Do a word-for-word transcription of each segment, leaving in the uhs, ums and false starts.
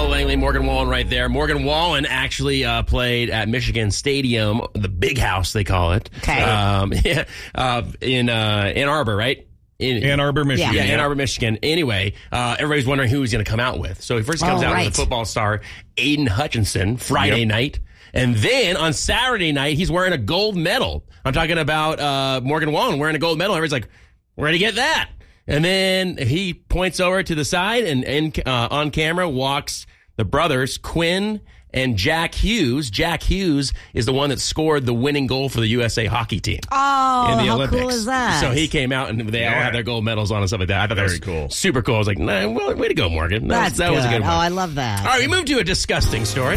Paula Langley, Morgan Wallen right there. Morgan Wallen actually uh, played at Michigan Stadium, the big house, they call it. Okay. Um, yeah, uh, in uh, Ann Arbor, right? In, Ann Arbor, Michigan. Yeah, yeah. Ann Arbor, Michigan. Anyway, uh, everybody's wondering who he's going to come out with. So he first comes oh, out right. with the football star, Aiden Hutchinson, Friday Yep. night. And then on Saturday night, he's wearing a gold medal. I'm talking about uh, Morgan Wallen wearing a gold medal. Everybody's like, where'd he get that? And then he points over to the side and, and uh, on camera walks the brothers, Quinn and Jack Hughes. Jack Hughes is the one that scored the winning goal for the U S A hockey team. Oh, in the how Olympics. cool is that? So he came out and they all Yeah. had their gold medals on and stuff like that. I thought Very that was cool. super cool. I was like, nah, well, way to go, Morgan. That, That's was, that was a good. good one. Oh, I love that. All right, we moved to a disgusting story.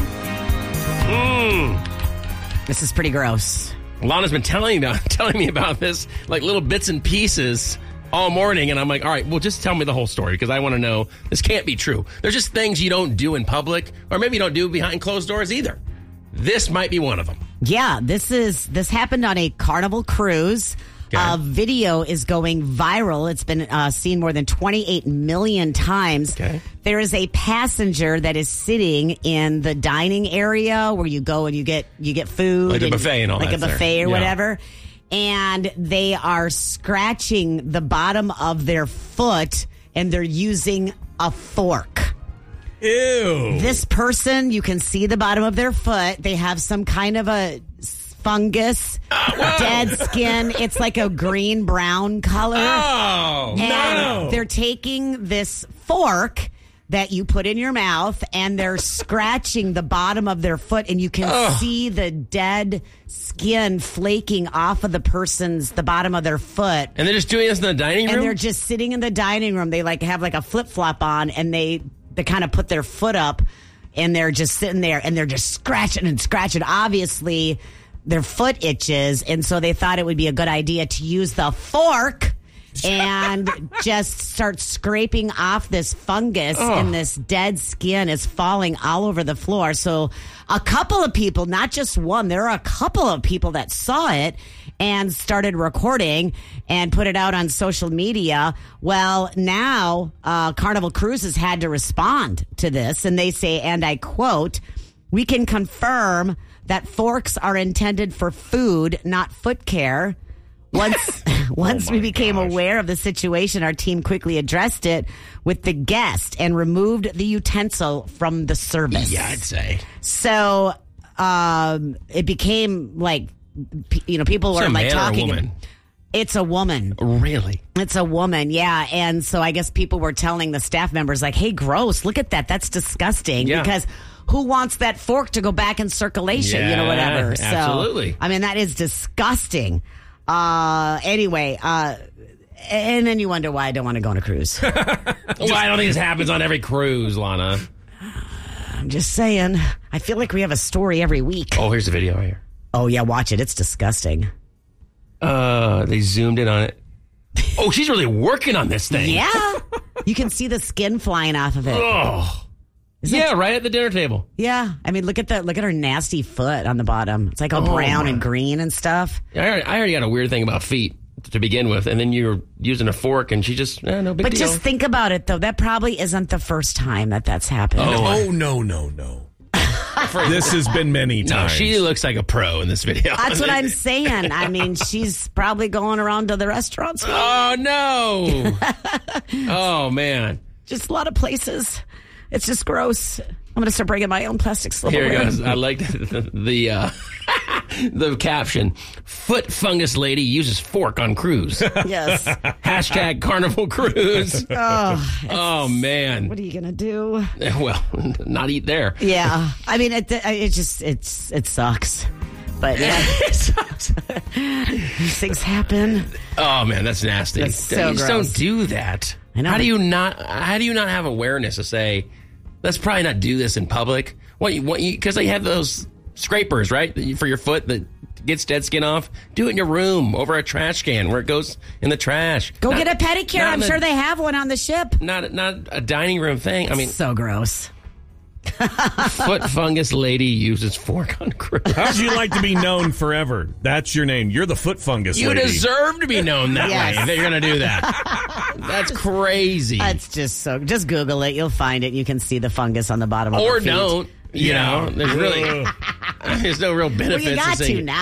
Mm. This is pretty gross. Lana's been telling me, telling me about this, like little bits and pieces all morning, and I'm like, all right, well, just tell me the whole story, because I want to know. This can't be true. There's just things you don't do in public, or maybe you don't do behind closed doors either. This might be one of them. Yeah, this is this happened on a Carnival cruise. Okay. Uh, video is going viral. It's been uh, seen more than twenty-eight million times. Okay. There is a passenger that is sitting in the dining area where you go and you get you get food, Like a buffet and all like that a buffet there. or Yeah. whatever. And they are scratching the bottom of their foot, and they're using a fork. Ew. This person, you can see the bottom of their foot. They have some kind of a fungus, dead skin. It's like a green brown color. Oh, and no. they're taking this fork that you put in your mouth, and they're scratching the bottom of their foot, and you can Ugh. see the dead skin flaking off of the person's, the bottom of their foot. And they're just doing this in the dining room? And they're just sitting in the dining room. They like have like a flip flop on, and they they kind of put their foot up, and they're just sitting there, and they're just scratching and scratching. Obviously, their foot itches, and so they thought it would be a good idea to use the fork and just start scraping off this fungus, Oh. and this dead skin is falling all over the floor. So a couple of people, not just one, there are a couple of people that saw it and started recording and put it out on social media. Well, now uh, Carnival Cruises had to respond to this, and they say, and I quote, "We can confirm that forks are intended for food, not foot care. Once once Oh we my became gosh. aware of the situation, our team quickly addressed it with the guest and removed the utensil from the service." Yeah, I'd say. So um, it became like, p- you know, people It's were a like man or a talking. woman? It's a woman. Really? It's a woman, yeah. And so I guess people were telling the staff members, like, hey, gross, look at that. That's disgusting. Yeah. Because who wants that fork to go back in circulation, you know, Yeah, whatever. So, absolutely. I mean, that is disgusting. Uh, anyway, uh, and then you wonder why I don't want to go on a cruise. Well, I don't think this happens on every cruise, Lana. I'm just saying. I feel like we have a story every week. Oh, here's the video right here. Oh, yeah, watch it. It's disgusting. Uh, they zoomed in on it. Oh, she's really working on this thing. Yeah. You can see the skin flying off of it. Oh. Yeah, right at the dinner table. Yeah. I mean, look at the look at her nasty foot on the bottom. It's like all Oh, brown my. and green and stuff. I already, I already got a weird thing about feet to begin with, and then you're using a fork, and she just, eh, no big But deal. just think about it, though. That probably isn't the first time that that's happened. Oh, no, no, no. This has been many no, times. she looks like a pro in this video. That's what I'm saying. I mean, she's probably going around to the restaurants. Oh, no. Oh, man. Just a lot of places. It's just gross. I'm going to start bringing my own plastic silverware. Here it goes. I like the, the, uh, the caption. Foot fungus lady uses fork on cruise. Yes. Hashtag Carnival Cruise. Oh, Oh, man. what are you going to do? Well, not eat there. Yeah. I mean, it, it just, it's, it sucks. But yeah, these things happen. Oh man, that's nasty. That's so you just gross. don't do that. I know. How do you not? How do you not have awareness to say, let's probably not do this in public? What you? What you? Because they have those scrapers, right, that you- for your foot that gets dead skin off. Do it in your room over a trash can where it goes in the trash. Go Not- get a pedicure. not I'm in the- sure they have one on the ship. Not not a dining room thing. I mean, So gross. Foot fungus lady uses fork on grill. How'd you like to be known forever? That's your name. You're the foot fungus You lady. deserve to be known that Yes. way. That you're going to do that. That's crazy. That's just so. Just Google it. You'll find it. You can see the fungus on the bottom of or the feet. don't. You Yeah. know, there's really there's no real Well, benefits you got to saying to now.